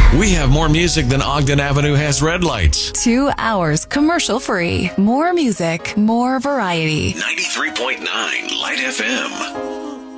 We have more music than Ogden Avenue has red lights. 2 hours commercial free. More music, more variety. 93.9 Light FM.